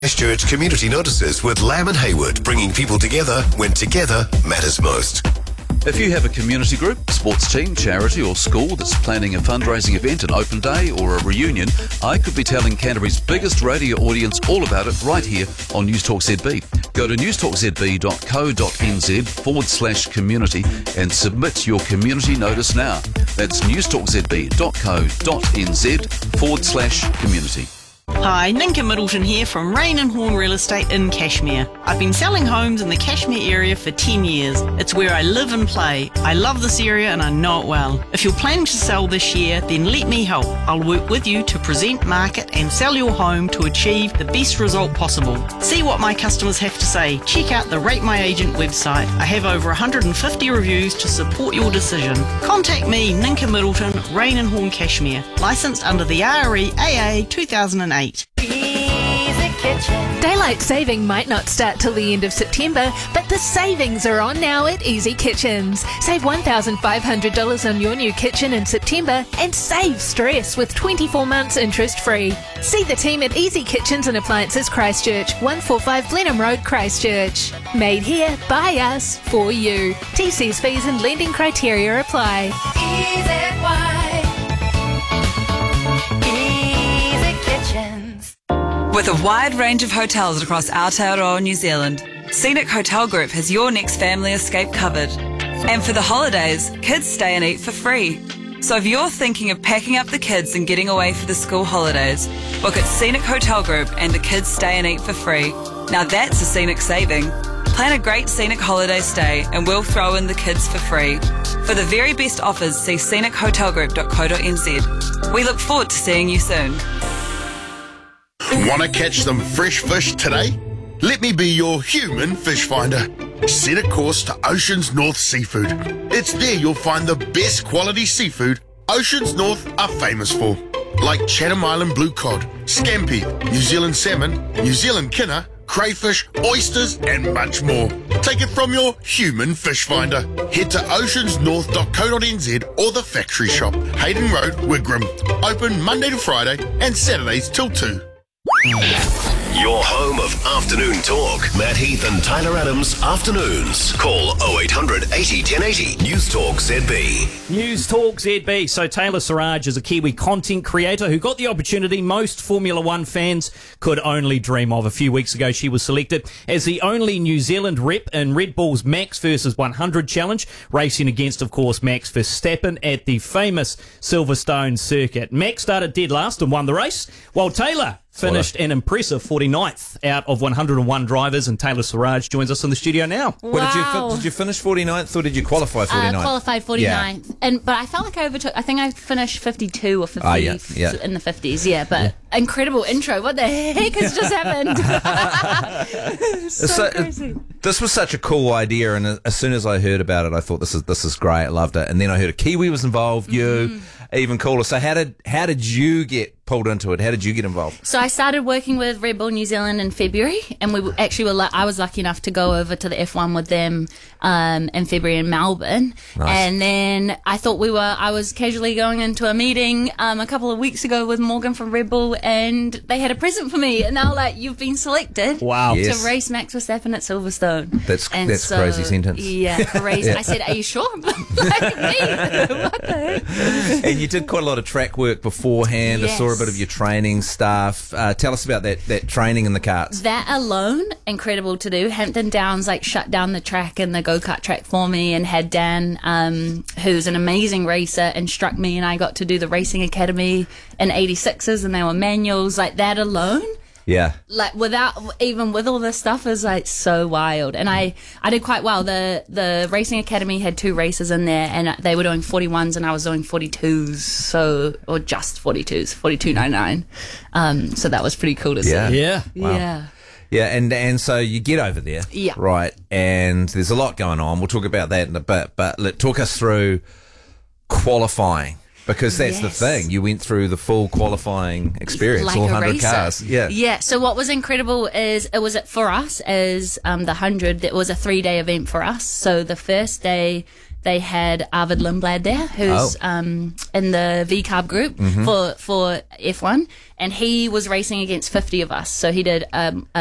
Christchurch Community Notices with Lamb and Hayward, bringing people together when together matters most. If you have a community group, sports team, charity or school that's planning a fundraising event, an open day or a reunion, I could be telling Canterbury's biggest radio audience all about it right here on News Talk ZB. Go to newstalkzb.co.nz/community and submit your community notice now. That's newstalkzb.co.nz/community. Hi, Ninka Middleton here from Rain and Horn Real Estate in Cashmere. I've been selling homes in the Cashmere area for 10 years. It's where I live and play. I love this area and I know it well. If you're planning to sell this year, then let me help. I'll work with you to present, market and sell your home to achieve the best result possible. See what my customers have to say. Check out the Rate My Agent website. I have over 150 reviews to support your decision. Contact me, Ninka Middleton, Rain and Horn Cashmere. Licensed under the REAA 2008. Daylight saving might not start till the end of September, but the savings are on now at Easy Kitchens. Save $1,500 on your new kitchen in September and save stress with 24 months interest free. See the team at Easy Kitchens and Appliances Christchurch, 145 Blenheim Road, Christchurch. Made here, by us, for you. TC's fees and lending criteria apply. With a wide range of hotels across Aotearoa, New Zealand, Scenic Hotel Group has your next family escape covered. And for the holidays, kids stay and eat for free. So if you're thinking of packing up the kids and getting away for the school holidays, book at Scenic Hotel Group and the kids stay and eat for free. Now that's a scenic saving. Plan a great scenic holiday stay and we'll throw in the kids for free. For the very best offers, see scenichotelgroup.co.nz. We look forward to seeing you soon. Want to catch some fresh fish today? Let me be your human fish finder. Set a course to Oceans North Seafood. It's there you'll find the best quality seafood Oceans North are famous for, like Chatham Island blue cod, scampi, New Zealand salmon, New Zealand kinner, crayfish, oysters and much more. Take it from your human fish finder. Head to oceansnorth.co.nz or the factory shop, Hayden Road, Wigram. Open Monday to Friday and Saturdays till 2. Your home of afternoon talk. Matt Heath and Tyler Adams, afternoons. Call 0800 80 1080. News Talk ZB. News Talk ZB. So Taylor Siraj is a Kiwi content creator who got the opportunity most Formula One fans could only dream of. A few weeks ago, she was selected as the only New Zealand rep in Red Bull's Max vs 100 challenge, racing against, of course, Max Verstappen at the famous Silverstone circuit. Max started dead last and won the race, while Taylor finished an impressive 49th out of 101 drivers, and Taylor Siraj joins us in the studio now. Wow. Well, did you finish 49th or did you qualify 49th? Qualified 49th. Yeah. But I felt like I overtook, I think I finished 52 or 50 in the 50s, but incredible intro. What the heck has just happened? so crazy. This was such a cool idea, and as soon as I heard about it, I thought this is great. I loved it. And then I heard a Kiwi was involved, you, even cooler. So how did you get pulled into it? How did you get involved? So I started working with Red Bull New Zealand in February, and we actually were I was lucky enough to go over to the F1 with them in February in Melbourne. Nice. And then I thought I was casually going into a meeting a couple of weeks ago with Morgan from Red Bull, and they had a present for me, and they were like, "You've been selected to race Max Verstappen at Silverstone." That's crazy sentence. Yeah, crazy. I said, "Are you sure?" Like, me? What the heck? And you did quite a lot of track work beforehand. Yes. I saw a bit of your training stuff. Tell us about that training in the karts. That alone, incredible to do. Hampton Downs shut down the track and the go-kart track for me, and had Dan, who's an amazing racer, instruct me, and I got to do the racing academy in 86s, and they were manuals. Like that alone. Yeah. Like with all this stuff is like so wild. And I did quite well. The racing academy had 2 races in there, and they were doing 41s and I was doing 42s, or just 42s, 42.99. So that was pretty cool to see. Yeah. Wow. Yeah. Yeah, and so you get over there. Yeah. Right. And there's a lot going on. We'll talk about that in a bit, but talk us through qualifying. Because that's the thing. You went through the full qualifying experience, like all 100 racer. cars. Yeah. Yeah. So what was incredible is it was for us as the 100. It was a 3-day event for us. So the first day they had Arvid Lindblad there, who's in the V-Carb group for F1, and he was racing against 50 of us. So he did